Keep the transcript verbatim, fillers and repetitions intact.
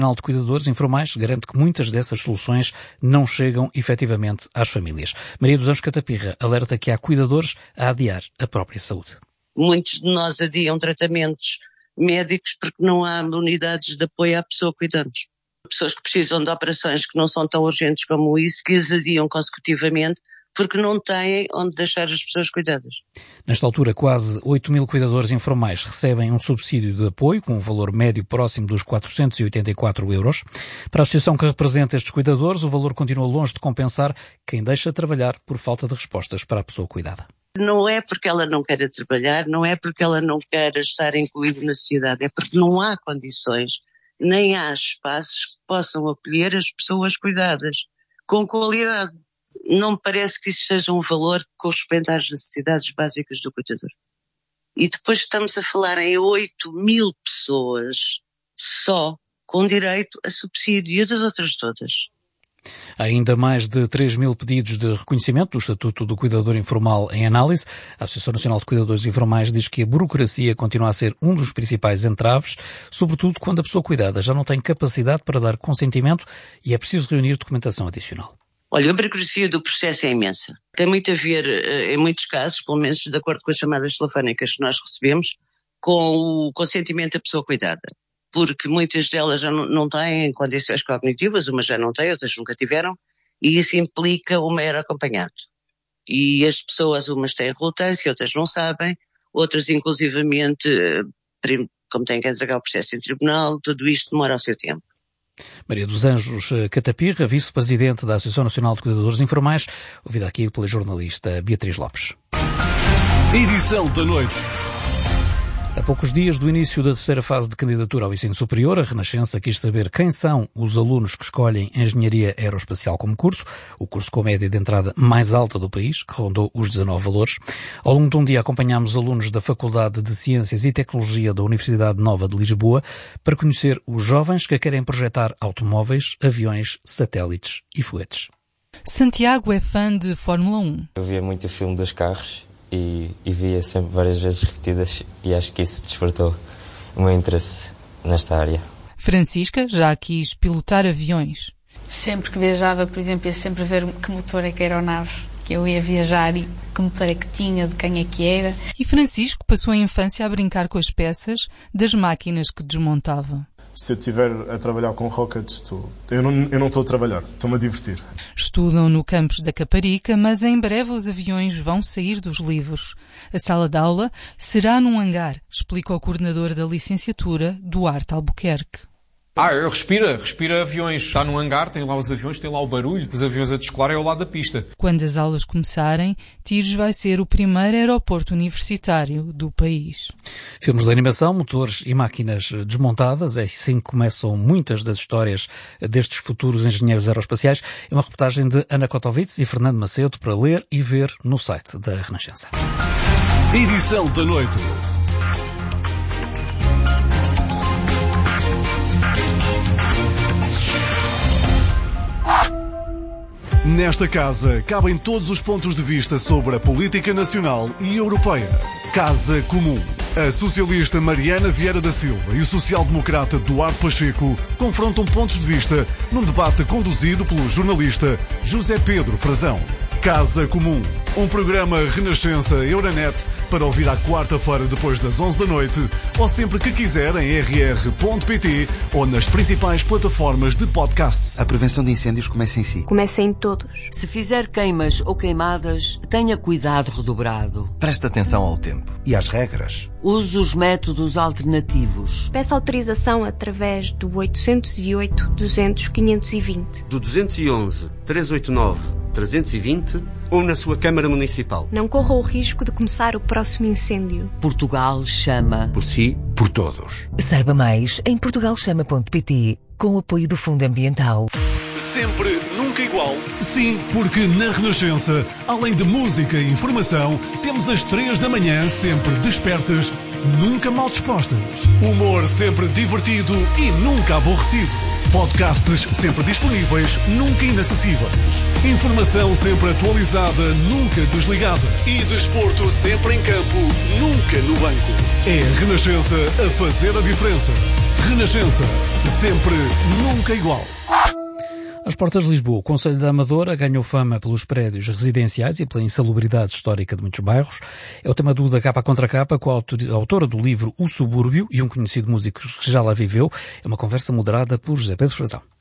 Nacional de Cuidadores Informais garante que muitas dessas soluções não chegam efetivamente às famílias. Maria dos Anjos Catapirra alerta que há cuidadores a adiar a própria saúde. Muitos de nós adiam tratamentos médicos porque não há unidades de apoio à pessoa que cuidamos. Pessoas que precisam de operações que não são tão urgentes como isso, que as adiam consecutivamente porque não têm onde deixar as pessoas cuidadas. Nesta altura, quase oito mil cuidadores informais recebem um subsídio de apoio com um valor médio próximo dos quatrocentos e oitenta e quatro euros. Para a associação que representa estes cuidadores, o valor continua longe de compensar quem deixa de trabalhar por falta de respostas para a pessoa cuidada. Não é porque ela não queira trabalhar, não é porque ela não queira estar incluída na sociedade, é porque não há condições, nem há espaços que possam acolher as pessoas cuidadas com qualidade. Não me parece que isso seja um valor que corresponde às necessidades básicas do cuidador. E depois estamos a falar em oito mil pessoas só com direito a subsídio e as outras todas. Há ainda mais de três mil pedidos de reconhecimento do Estatuto do Cuidador Informal em análise. A Associação Nacional de Cuidadores Informais diz que a burocracia continua a ser um dos principais entraves, sobretudo quando a pessoa cuidada já não tem capacidade para dar consentimento e é preciso reunir documentação adicional. Olha, a burocracia do processo é imensa. Tem muito a ver, em muitos casos, pelo menos de acordo com as chamadas telefónicas que nós recebemos, com o consentimento da pessoa cuidada. Porque muitas delas já não, não têm condições cognitivas, umas já não têm, outras nunca tiveram, e isso implica um mero acompanhado. E as pessoas, umas têm relutância, outras não sabem, outras inclusivamente, como têm que entregar o processo em tribunal, tudo isto demora o seu tempo. Maria dos Anjos Catapirra, vice-presidente da Associação Nacional de Cuidadores Informais, ouvida aqui pela jornalista Beatriz Lopes. Edição da noite. A poucos dias do início da terceira fase de candidatura ao ensino superior, a Renascença quis saber quem são os alunos que escolhem Engenharia Aeroespacial como curso, o curso com a média de entrada mais alta do país, que rondou os dezanove valores. Ao longo de um dia acompanhámos alunos da Faculdade de Ciências e Tecnologia da Universidade Nova de Lisboa para conhecer os jovens que querem projetar automóveis, aviões, satélites e foguetes. Santiago é fã de Fórmula um. Eu via muito o filme dos carros. E, e via sempre várias vezes repetidas e acho que isso despertou o meu interesse nesta área. Francisca já quis pilotar aviões. Sempre que viajava, por exemplo, ia sempre ver que motor é que era a aeronave que eu ia viajar e que motor é que tinha, de quem é que era. E Francisco passou a infância a brincar com as peças das máquinas que desmontava. Se eu estiver a trabalhar com rockets, estou... eu não eu não estou a trabalhar, estou-me a divertir. Estudam no campus da Caparica, mas em breve os aviões vão sair dos livros. A sala de aula será num hangar, explica o coordenador da licenciatura, Duarte Albuquerque. Ah, eu respira, respira aviões. Está no hangar, tem lá os aviões, tem lá o barulho. Os aviões a descolar é ao lado da pista. Quando as aulas começarem, Tires vai ser o primeiro aeroporto universitário do país. Filmes de animação, motores e máquinas desmontadas, é assim que começam muitas das histórias destes futuros engenheiros aeroespaciais. É uma reportagem de Ana Kotovitz e Fernando Macedo para ler e ver no site da Renascença. Edição da noite. Nesta casa cabem todos os pontos de vista sobre a política nacional e europeia. Casa Comum. A socialista Mariana Vieira da Silva e o social-democrata Duarte Pacheco confrontam pontos de vista num debate conduzido pelo jornalista José Pedro Frazão. Casa Comum. Um programa Renascença Euronet para ouvir à quarta-feira depois das onze da noite ou sempre que quiser em r r ponto p t ou nas principais plataformas de podcasts. A prevenção de incêndios começa em si. Começa em todos. Se fizer queimas ou queimadas, tenha cuidado redobrado. Preste atenção ao tempo e às regras. Use os métodos alternativos. Peça autorização através do oitocentos e oito, duzentos, quinhentos e vinte. Do duzentos e onze, trezentos e oitenta e nove, trezentos e vinte ou na sua Câmara Municipal. Não corra o risco de começar o próximo incêndio. Portugal chama. Por si, por todos. Saiba mais em portugal chama ponto p t com o apoio do Fundo Ambiental. Sempre, nunca igual. Sim, porque na Renascença, além de música e informação, temos às três da manhã sempre despertas, nunca mal dispostas. Humor sempre divertido e nunca aborrecido. Podcasts sempre disponíveis, nunca inacessíveis. Informação sempre atualizada, nunca desligada. E desporto sempre em campo, nunca no banco. É a Renascença a fazer a diferença. Renascença. Sempre, nunca igual. Às portas de Lisboa, o Concelho da Amadora ganhou fama pelos prédios residenciais e pela insalubridade histórica de muitos bairros. É o tema do Da Capa Contra Capa, com a autora do livro O Subúrbio e um conhecido músico que já lá viveu. É uma conversa moderada por José Pedro Frazão.